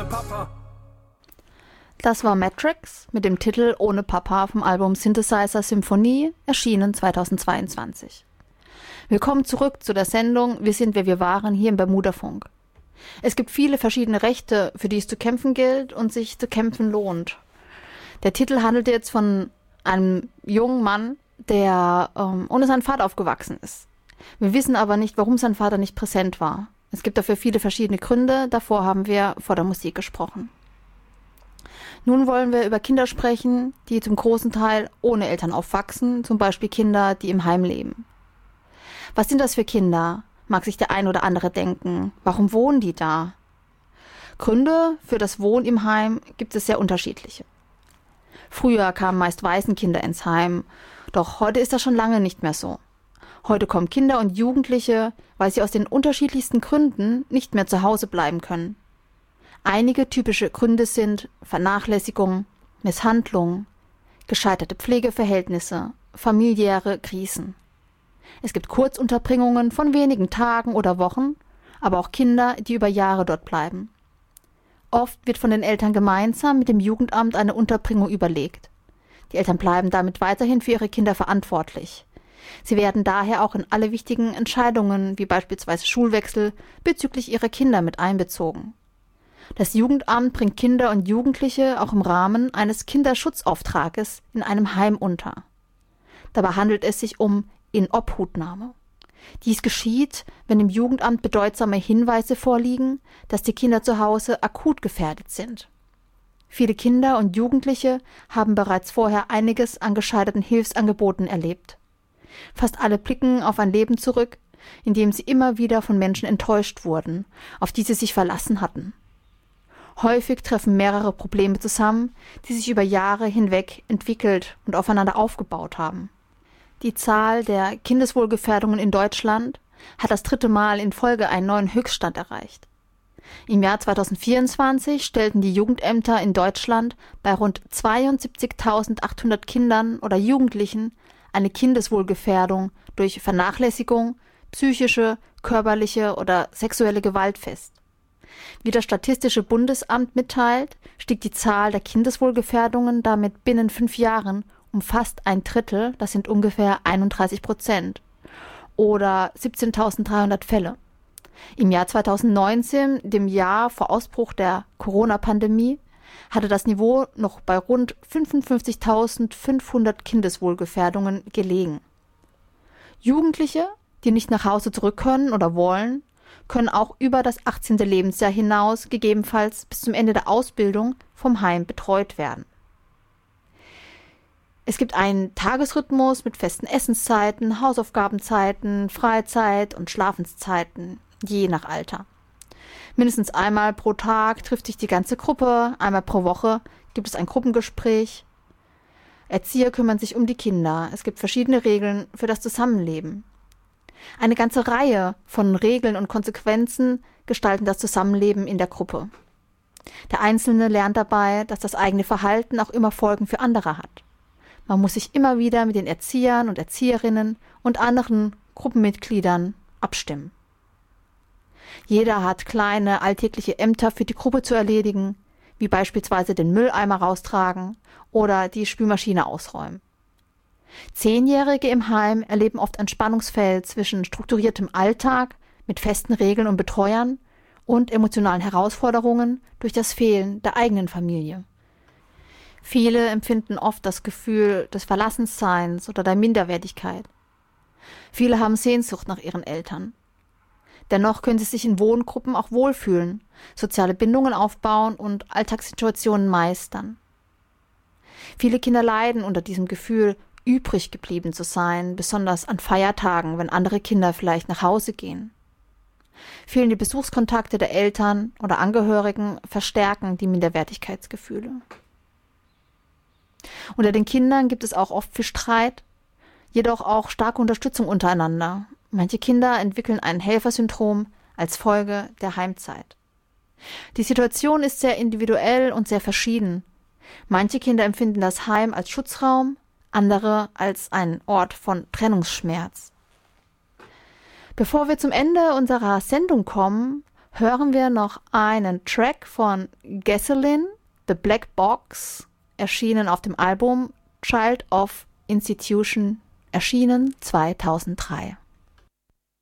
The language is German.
ohne Papa. Das war Matrix mit dem Titel Ohne Papa vom Album Synthesizer Symphonie, erschienen 2022. Willkommen zurück zu der Sendung Wir sind, wer wir waren, hier im Bermudafunk. Es gibt viele verschiedene Rechte, für die es zu kämpfen gilt und sich zu kämpfen lohnt. Der Titel handelt jetzt von einem jungen Mann, der ohne seinen Vater aufgewachsen ist. Wir wissen aber nicht, warum sein Vater nicht präsent war. Es gibt dafür viele verschiedene Gründe, davor haben wir vor der Musik gesprochen. Nun wollen wir über Kinder sprechen, die zum großen Teil ohne Eltern aufwachsen, zum Beispiel Kinder, die im Heim leben. Was sind das für Kinder? Mag sich der ein oder andere denken. Warum wohnen die da? Gründe für das Wohnen im Heim gibt es sehr unterschiedliche. Früher kamen meist Waisenkinder ins Heim, doch heute ist das schon lange nicht mehr so. Heute kommen Kinder und Jugendliche, weil sie aus den unterschiedlichsten Gründen nicht mehr zu Hause bleiben können. Einige typische Gründe sind Vernachlässigung, Misshandlung, gescheiterte Pflegeverhältnisse, familiäre Krisen. Es gibt Kurzunterbringungen von wenigen Tagen oder Wochen, aber auch Kinder, die über Jahre dort bleiben. Oft wird von den Eltern gemeinsam mit dem Jugendamt eine Unterbringung überlegt. Die Eltern bleiben damit weiterhin für ihre Kinder verantwortlich. Sie werden daher auch in alle wichtigen Entscheidungen, wie beispielsweise Schulwechsel, bezüglich ihrer Kinder mit einbezogen. Das Jugendamt bringt Kinder und Jugendliche auch im Rahmen eines Kinderschutzauftrages in einem Heim unter. Dabei handelt es sich um Inobhutnahme. Dies geschieht, wenn im Jugendamt bedeutsame Hinweise vorliegen, dass die Kinder zu Hause akut gefährdet sind. Viele Kinder und Jugendliche haben bereits vorher einiges an gescheiterten Hilfsangeboten erlebt. Fast alle blicken auf ein Leben zurück, in dem sie immer wieder von Menschen enttäuscht wurden, auf die sie sich verlassen hatten. Häufig treffen mehrere Probleme zusammen, die sich über Jahre hinweg entwickelt und aufeinander aufgebaut haben. Die Zahl der Kindeswohlgefährdungen in Deutschland hat das 3. Mal in Folge einen neuen Höchststand erreicht. Im Jahr 2024 stellten die Jugendämter in Deutschland bei rund 72.800 Kindern oder Jugendlichen eine Kindeswohlgefährdung durch Vernachlässigung, psychische, körperliche oder sexuelle Gewalt fest. Wie das Statistische Bundesamt mitteilt, stieg die Zahl der Kindeswohlgefährdungen damit binnen 5 Jahren um fast 1/3, das sind ungefähr 31%, oder 17.300 Fälle. Im Jahr 2019, dem Jahr vor Ausbruch der Corona-Pandemie, hatte das Niveau noch bei rund 55.500 Kindeswohlgefährdungen gelegen. Jugendliche, die nicht nach Hause zurück können oder wollen, können auch über das 18. Lebensjahr hinaus gegebenenfalls bis zum Ende der Ausbildung vom Heim betreut werden. Es gibt einen Tagesrhythmus mit festen Essenszeiten, Hausaufgabenzeiten, Freizeit und Schlafenszeiten, je nach Alter. Mindestens einmal pro Tag trifft sich die ganze Gruppe, einmal pro Woche gibt es ein Gruppengespräch. Erzieher kümmern sich um die Kinder. Es gibt verschiedene Regeln für das Zusammenleben. Eine ganze Reihe von Regeln und Konsequenzen gestalten das Zusammenleben in der Gruppe. Der Einzelne lernt dabei, dass das eigene Verhalten auch immer Folgen für andere hat. Man muss sich immer wieder mit den Erziehern und Erzieherinnen und anderen Gruppenmitgliedern abstimmen. Jeder hat kleine alltägliche Ämter für die Gruppe zu erledigen, wie beispielsweise den Mülleimer raustragen oder die Spülmaschine ausräumen. 10-Jährige im Heim erleben oft ein Spannungsfeld zwischen strukturiertem Alltag mit festen Regeln und Betreuern und emotionalen Herausforderungen durch das Fehlen der eigenen Familie. Viele empfinden oft das Gefühl des Verlassenseins oder der Minderwertigkeit. Viele haben Sehnsucht nach ihren Eltern. Dennoch können sie sich in Wohngruppen auch wohlfühlen, soziale Bindungen aufbauen und Alltagssituationen meistern. Viele Kinder leiden unter diesem Gefühl, übrig geblieben zu sein, besonders an Feiertagen, wenn andere Kinder vielleicht nach Hause gehen. Fehlende Besuchskontakte der Eltern oder Angehörigen verstärken die Minderwertigkeitsgefühle. Unter den Kindern gibt es auch oft viel Streit, jedoch auch starke Unterstützung untereinander. Manche Kinder entwickeln ein Helfersyndrom als Folge der Heimzeit. Die Situation ist sehr individuell und sehr verschieden. Manche Kinder empfinden das Heim als Schutzraum, andere als einen Ort von Trennungsschmerz. Bevor wir zum Ende unserer Sendung kommen, hören wir noch einen Track von Gasoline, The Black Box, erschienen auf dem Album Child of Institution, erschienen 2003.